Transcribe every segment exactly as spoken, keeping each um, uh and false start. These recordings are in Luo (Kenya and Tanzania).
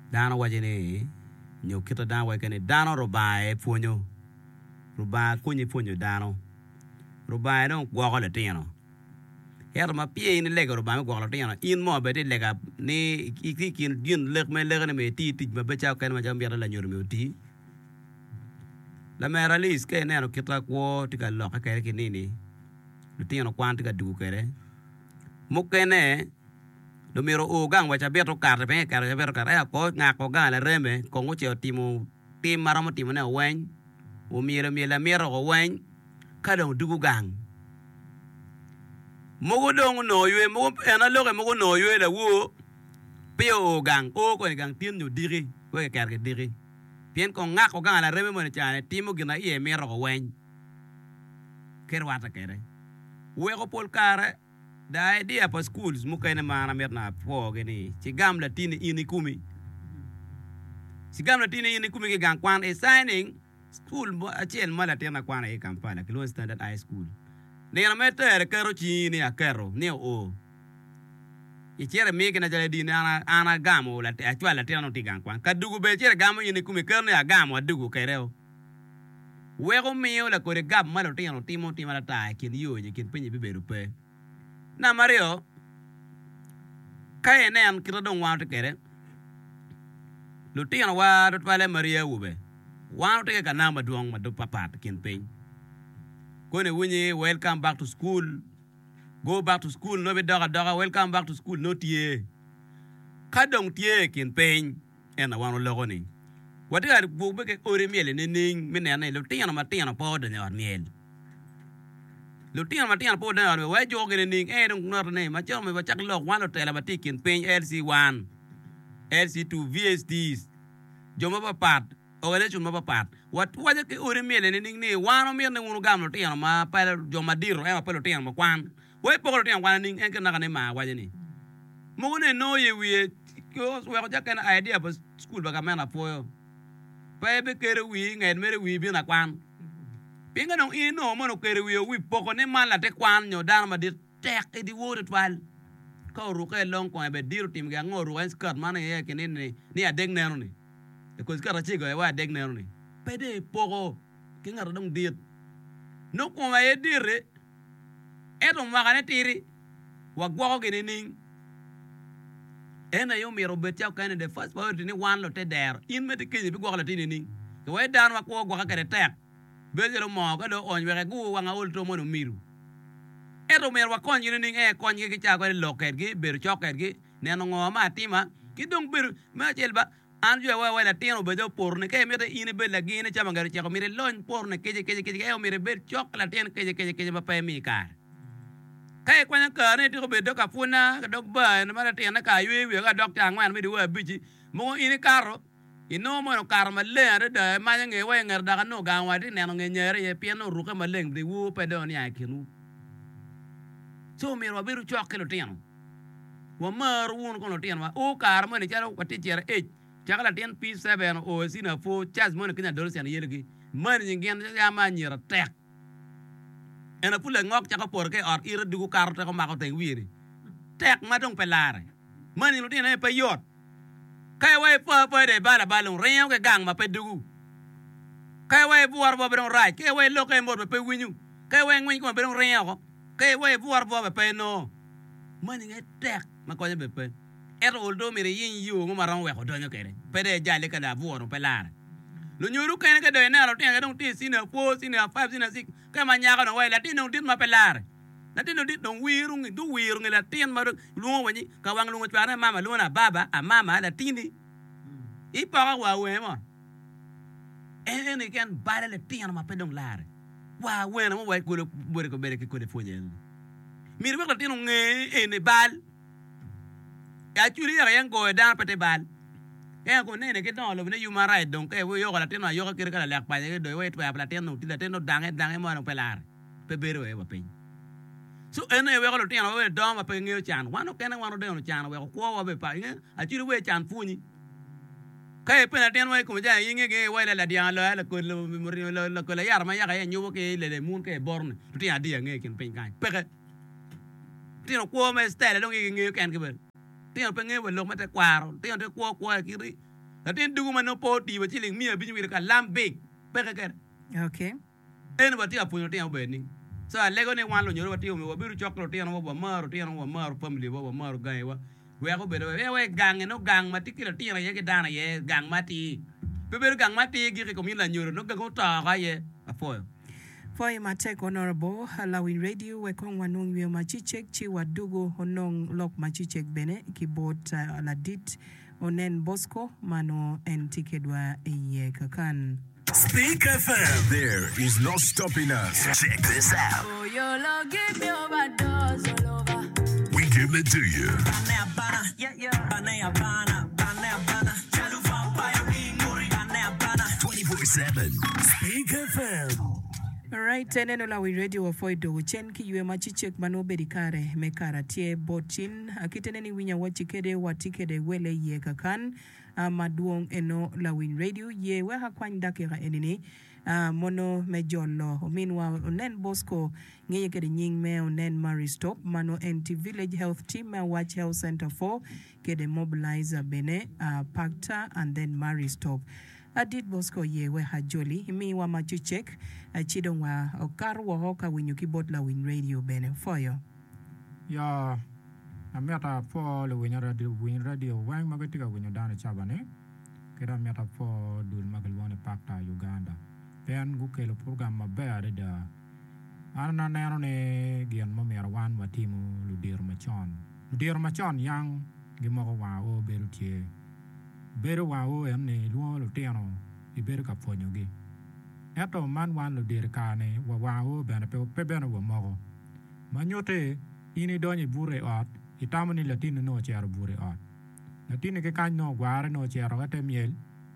dano wajene nyo kita dano wajene dano robae punyo robae kunyi punyo dano robae no gwako le tino her ma pie ni lega robae gwako le tino in mo bede lega ni ikin din leg me lega ne me ti ti ma becha kan ma jam yara la nyor me ti la mera lis ke ne no kita kwo tika lo ka ke nini lu tino kwan tika du kere mukene lo miro o gang wacha beto kar pe kar beto kar ya ko nga ko ga la reme ko ngoche timo tim maramo timo ne wen o miro mira miro o wen ka do dugu gang mogo dong no yue mogo ena loge mogo no yue la wo pe o gang o ko gang tin no diri we kar ke diri pien ko nga ko ga la reme mo ne chane timo gina ye miro o wen ker wata kere we ko pol kare da idea pa schools mukene mana merna po geni sigam latini ini kumi sigam latini ini kumi ke gang kwan e signing school achel mala tena kwan e Kampala Kilo Standard High School ne na meter kero chini akero ne o e chere mege na jale dini ana ana gamo la achwa la tena no tigang kwan kadugu be chere gamo ini kumi kerne ya gamo adugu kereo wego mio la kore gam malo tena no timo timala ta kin yoje kin penye biberu pe na Mario kaya ne an kita dong wa tekere lutian wa dot wale Maria ube wa teke kana maduong madu papat kin pen ko ne wunye welcome back to school go back to school no be doga doga welcome back to school no tie kadong tie kin pen ena wano logo ni wati ar bu be ke ore miele ne ning menena lutian ma tian po de ne ar miel lutian matian po da we joge ning e dong nor ne ma chom me chak lok wan tele batikin pen L C one L C two V S Ds joma ba pat o gele chuma ba pat wat waje ke ore mele ne ning ne wano mer ne wonu gam lutian ma pa joma diro e ma pa lutian ma kwan we po lutian kwan ning en kana ne ma waje ni mo ne no ye wi ko we ko jakana idea ba school ba kamena po yo pa be kere wi nged mere wi bi na kwan pinga nong ino mo no kere wi wi poko ne mala te kwan nyo dan ma di tek e di wodo twal ko ru ke long ko be diru tim ga ngoru en skirt man ye ke ni ni adeg ne ni e ko skirt chi go e wa adeg ne ni pede poko ke ngar dong dit no ko ma ye dire e to ma ga ne tiri wa gwa ko ge ni ena yo mi robet ya ka ne de first power ni wan lo te der in me te ke bi gwa la ti ni ke we dan wa ko gwa ka de tek bezelo mo ka do on were gu wanga ol to mo no miru eto mer wa kon yini e kon gi cha ko loket gi ber choket gi ne no ngo ma tima ki dong ber ma chel ba an jo wa wa la tino be do por ne ke me te ini be la gi ne chama ngar cha ko mire lon por ne ke ke ke e mire ber chok la ten ke ke ke ba pa mi ka kai kwa na ka ne ti ko be do ka funa ka do ba ne ma la ten na ka ywe wi ka dok ta ngwan me di wa biji mo ini karo ino mo no karma le ade da ma nge we ngar da no ga wa di ne no nge nyere ye pien no ru ka maleng di wu pe do ni akinu so mi ro biru chok ke lo tiano wa mar won ko lo tiano wa o karma ni charo wati chere e chakala ten P seven o sina fo chas mo ne kina do sian yele gi man ni ngen ya ma nyira tek ena pula ngok chaka por ke or ira dugu kar ta ko ma ko te wiri tek ma dong pelare man ni lo tiano e pe yot kai wai pa pa de bala balon reyo ke gang ma pe dugu kai wai buar bo bron rai kai wai lo kai mo pe winyu kai wai ngwen ko bron reyo ko kai wai buar bo pe no mani nge tek ma ko be pe ero oldo mire yin yu mo maran we ko donyo kere pe de jale ka da buor pe lar lo nyuru kai ke do na ro ten dong ti sina four sina five sina six kai ma nya ko no wai la ti no dit ma pe lar la ti no dit no wiru ngi du wiru ngi la tin ma lu mo wani ka wang lu ngwa na mama lu na baba a mama la tini i pa wa we mo en en ken bale le tin ma pe dong lar wa we na mo wai ko bo ko bere ko de fonyen mi ri ba tin ngi en bal ya churi ya yang ko da pe te bal ya ko ne ne ke no lo ne human right donc e yo ko la tin na yo ka kire ka la pa ne do we to ya la tin no ti la tin no dange dange mo no pe lar pe bere we ba pe so ene we ko lo tin we do ma pe ngi chan wa no ken wa no de no chan we ko wa be pa ngi a churi we chan funi kai pe na tin we ko ja yinge ge we la dia la la ko lo lo ko la yar ma ya ga nyu ke le le mun ke born to tin dia ngi ken pe kan pe ke tin ko me stele lo ngi ngi ken ke be tin pe ngi we lo ma te kwaro tin te ko ko ki ri la tin dugu ma no po ti ba chiling mia bi ñu ka lambik pe ka ka Okay. en ba ti apu no ti be ni so lego ne wan lo nyoro ba ti o me biru chokro ti no ba maru ti no ba maru family ba ba maru gai wa we ko be we we gang no gang ma ti ki ti na ye ke dana ye gang ma ti be be gang ma ti gi ko mi la nyoro no ga ko ta ga ye afo For my take honorable Lawin Radio we kon wanung we machichek chi wadugo honong lok machichek bene keyboard uh, ladit onen Bosco mano en tikedwa iye kakan. Speak F M. There is no stopping us. Check this out. Oh, YOLO, give me overdose all over. We give it to you. Yeah, yeah. twenty-four seven. Speak F M. All right, neno la we radio wa foido chen ki yue machichek mano bedikare mekara tie botin akiteneni winya wachikede watikede wele ye kakan uh, maduong eno la win radio ye we hakwany dakika enini uh, mono mejolo minwa onen Bosco ngeye kede nying me onen Mary Stop mano N T Village Health Team uh, Watch Health Center for kede mobilizer bene uh, Pacta and then Mary Stop Adit Bosco ye we hajoli mi wa machichek chidong wa okar wa hoka winyu kibot la win radio bene foyo ya ameta fo le win radio win radio wang magatika winyu dana chabane kera meta fo dul magalwane Pacta Uganda pen gukelo program maber da ana nano ne gian mo mer wan watimu ludir machon ludir machon yang gimo wa o berutie beru wa o enne luo lu tiano i beru ka fonyo gi eto man wan lu dir kane wa wa o bena pe pe bena wa mo manyote ini donyi bure ot itamani latino no cher bure ot latino ke kan no gware no cher ga te miel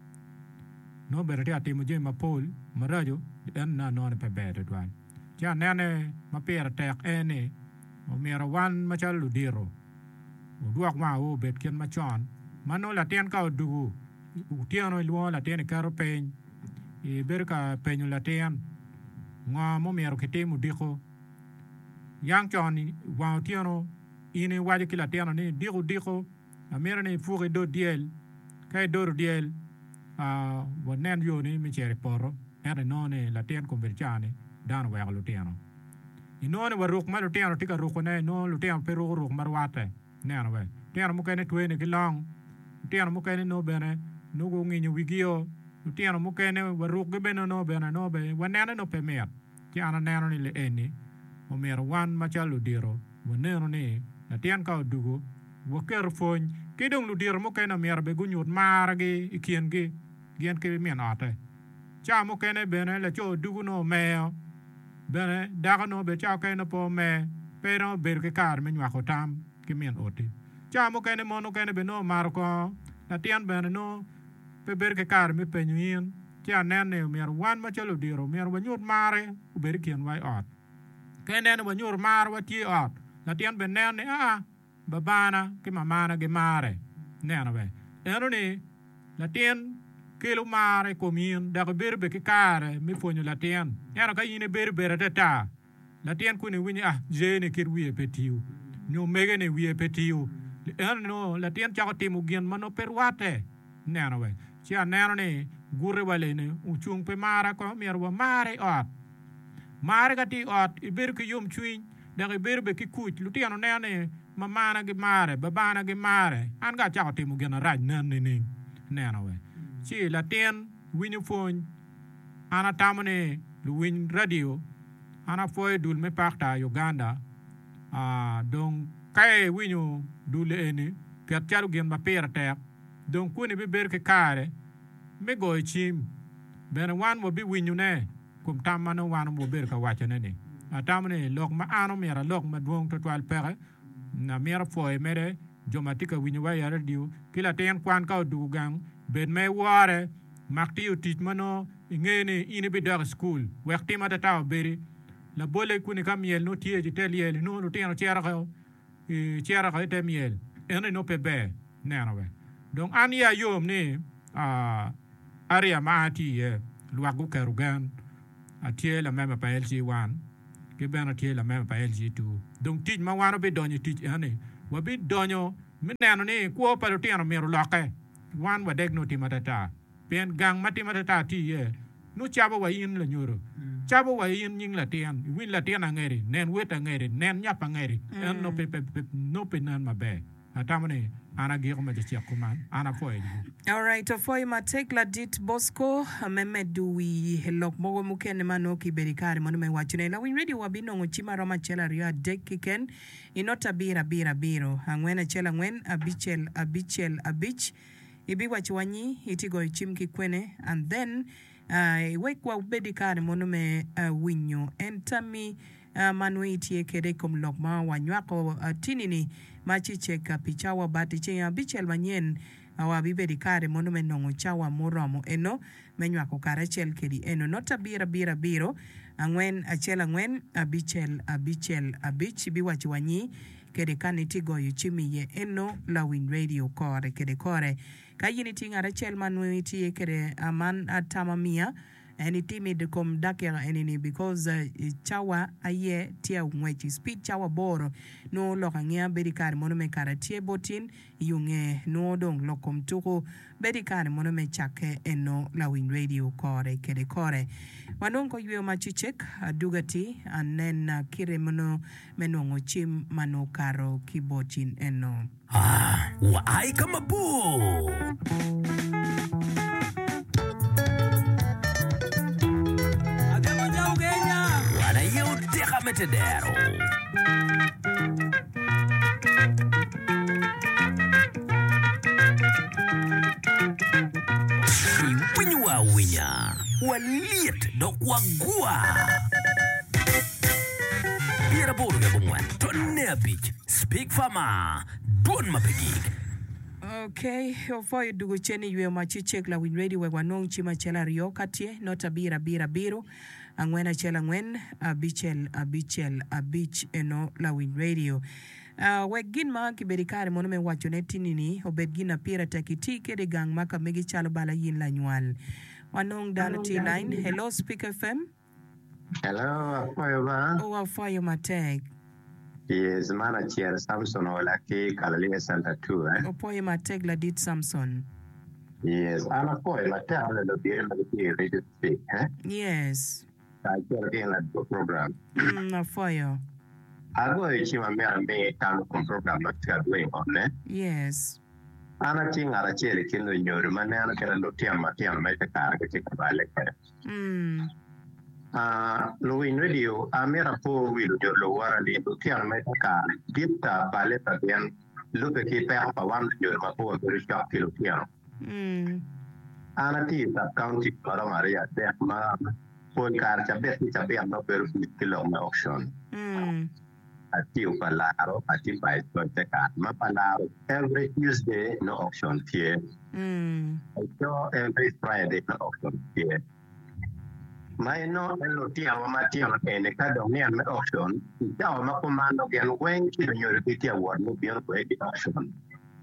no berati atimu je mapol marajo en na no pe bede dwan ja nene mapera tek ene o mera wan machal lu diro o duak ma o bet ken machon mano la tien ka dugu utiano luo la tien karo pen e berka penyo la tien nga mo mero ketemu diko yang choni wa utiano ine waje kila tien ni diko diko amera ni fure do diel kai do diel a wonen yo ni mi chere poro era none la tien converciane dan wa lo tiano inone wa ruk ma lo tiano tika ruk ne no lo tiano pero ruk marwate ne ana we tiano mo kene twene kilong tiano mo kene no bene no go nginyo wigio tiano mo kene waruk ge bene no bene no be wanana no pemer tiano nano ni le eni o mer wan machalo diro wanano ni na tian ka dugo wo ker fon kidong lu diro mo kene mer be gunyut margi ikien ge gien ke men ate cha mo kene bene le cho dugo no meo bene daga no be cha kene po me pero ber ke kar men wa ko tam ke men oti cha mo kene mono kene be no marko na tian bene no pe ber ke kar mi penyuin cha nene mer wan ma chalo diro mer wanyut mare u ber kien wai ot kene ne wanyut mar wa ti ot na tian be nene a babana ke mamana ge mare nene be eno ni la tian kilo mare komien da ber be ke kar mi fonyo la tian era ka yine ber ber ta la tian ku ne wini ah jene kir wie petiu no mege ne wie petiu no la tien cha ti mu gien mano perwate nana we cha nana ne gure wale ne u chung pe mara ko mer wa mare ot mare ga ti ot i ber ke yum chuin da ga ber be ki kuch lu tiano nane mamana ge mare babana ge mare an ga cha ti mu gien raj nan ne ne nana we chi la tien wini fon ana tamane lu win radio ana foi dul me Pacta Uganda a donc kai winyo dule eni ket charu gen ma pera tek don kuni bi ber ke kare me go chim ben wan wo bi winyo ne kum tamano wan wo ber ka wacha ne ni atamne lok ma ano mera lok ma dwong to twal pere na mera foi mere jomatika winyo wa yara diu kila ten kwan ka du gang ben me ware makti utit mano ngene ine bi dar school wekti ma ta beri la bole kuni kam yel no tie ji tel yel no no tiano tiara ka e tiara ka te miel ene no pe be nana we donc an ya yom ni a aria maati ye lwa gu karugan a tie la meme pa L G one ke ben a tie la meme pa L G two donc tij ma wano be donyo tij ene wa bi donyo mi nano ni ko pa tiano mero loke wan wa deg no ti matata pen gang mati matata ti ye no chaba wa yin la nyoro chaba wa yin ning la tian win la tian angeri nen wet angeri nen nyap angeri en no pe pe no pe nan mabe atamane ana giro ma chia kuman ana foi all right foi ma take la dit bosco meme do we helok mogo mukene manoki berikari mono me wachune la win radio wabino ngochima roma chela rio dek kiken inota bira bira biro angwena chela ngwen abichel abichel abich ibi wachwanyi itigo chimki kwene and then uh, wekwa bedikari mono me uh, winyo entami uh, manuiti kede kom lokma wanywako uh, tinini machi cheka pichawa bati chenga bichel manyen awa bibedi kare mono menongo chawa moromo eno menywa ko kare chel kedi eno nota bira bira biro angwen achela ngwen abichel abichel abich biwachi wanyi kede kaniti go yuchimi ye eno la win radio kore kede kore kayini tinga rachel manuiti kede aman atamamia any timid kom dakera enini because uh, chawa aye tia ngwechi speed chawa boro no lokangia bedikar mono me karatie botin yunge no dong lokom tuko bedikar mono me chake eno la win radio kore kede kore wanongo ywe machichek adugati anen uh, kire mono menongo chim mano karo kibotin eno ah wa ai kama bu Metedero. Winywa winya waliet dok wagua Biara borga bungwan tonne abich speak fama don mapegik. Okay, for you do cheni ywe machichek la win ready we wanong chima chela rio katie nota bira bira biro angwena chela ngwen abichel abichel abich eno la win radio uh, we gin ma kiberikare mono me wacho ne tinini obed gina pira takiti kede gang maka megi chalo bala yin la nywal wanong dano T line. Hello Speak F M. Hello afoyo oh afoyo mateg yes mana chair Samson wala ke Kalalia Center two eh opoyo mateg la dit Samson. Yes ana afoyo mateg la bira la ke radio speak eh yes I got in the program. Mm, afoyo. I go to my man me time program that going on eh. Yes. Ana ting ara chere kendo nyoro mane ana kera lotia matia me te kara ke te bale ke. Mm. Ah, lo in radio amera po wilu jo lo wara di lotia me te kara. Dipta bale ta bien lo ke ke pa pa wan jo ma po ko ri ka lotia. Mm. Ana ti ta county para maria te ma pon kara chabe ti chabe no per kilo me auction. Mm. Ati upalaro, ati bait kontekan. Mapalaro every Tuesday no auction here. Mm. So every Friday no auction here. May no elo tia mama tia ene kada ni an auction. Tia mama komando gen wen ki nyo repetia word no bion ko e auction.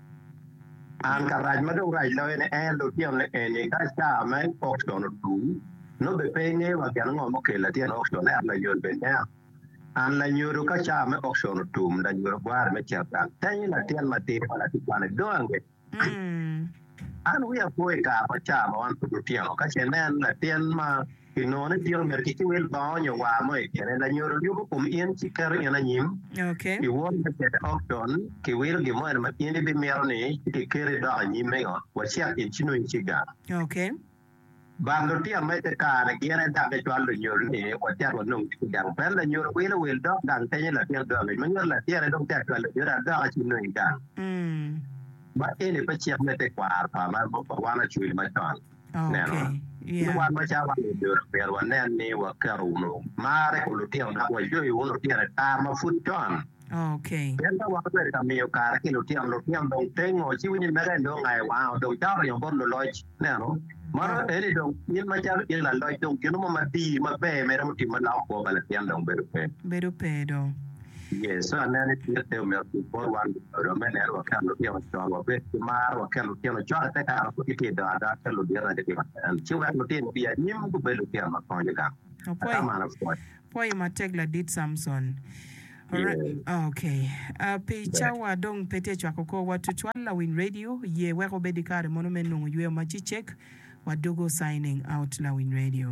An karaj mado raj lo ene elo tia ene ka sa mai auction tu. No be pene wa gen ngo mo ke la tia auction la la yon be na. An la nyoro ka cha me auction tum da nyoro gwar me cha ta tan la tian ma te wala ti kwane doange Mm. an wi a poe ka pa cha ma wan tu tian ka chen nan la tian ma ki no ne tian mer ki wel ba nyo wa mo e la nyoro yu ko kum ien chi kar ina nyim Okay. ki won me te auction ki wel gi mo ma ien bi mer ne ki kere da nyim me wa cha ki chino chi ga Okay. ba lo tian me te ka ne gi ne da ke chwa lo nyoro ne wa cha wa nong ki ga pa la nyoro wel wel do dan te la tian do me ma la tian do ta chwa lo ra da chi no ga Mm. ba ene pa chi me te kwa pa ma ba wa na chui ma tan Okay. Yeah. Yeah. Wa ma cha wa do per wa ne ne wa ka ru no ma re ko lo tian da wa yo yo lo tian ta ma fu ton Okay. Yanda wa ka ka mi yo ka ki lo tian lo tian dong teng o chi ni me ga do ngai wa do cha ri bon lo lo ne no ma ere dong ni ma cha ni la lo dong ki no ma ti ma pe me ra mo ti ma la ko ba la tian dong be pe Beru pedo. yes so na ne ti te me ti por wan ro me ne ro ka lo tian cha wa be ti ma ro ka lo tian cha ta ka ko ti da da ka lo dira de ti ma chi wa lo tian bi ya ni mo be lo tian ma ko ni ka ta Opoyo. ma na fo Opoyo mategla dit Samson. Alright. Okay. Uh, picha wa dong pete chwako ko watu twala Win Radio ye weko bedi kare mono menungu yue machichek wadogo signing out la Win Radio.